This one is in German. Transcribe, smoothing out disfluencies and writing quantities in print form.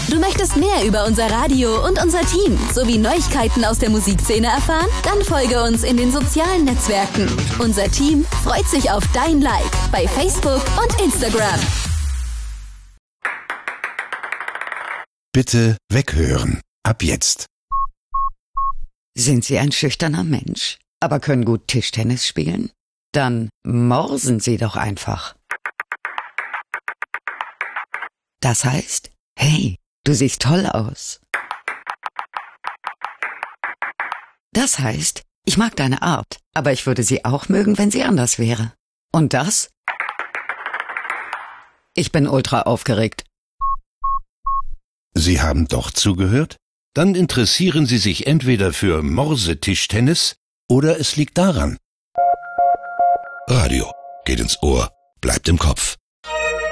Du möchtest mehr über unser Radio und unser Team sowie Neuigkeiten aus der Musikszene erfahren? Dann folge uns in den sozialen Netzwerken. Unser Team freut sich auf dein Like bei Facebook und Instagram. Bitte weghören. Ab jetzt. Sind Sie ein schüchterner Mensch, aber können gut Tischtennis spielen? Dann morsen Sie doch einfach. Das heißt, hey, du siehst toll aus. Das heißt, ich mag deine Art, aber ich würde sie auch mögen, wenn sie anders wäre. Und das? Ich bin ultra aufgeregt. Sie haben doch zugehört? Dann interessieren Sie sich entweder für Morsetischtennis oder es liegt daran. Radio geht ins Ohr, bleibt im Kopf.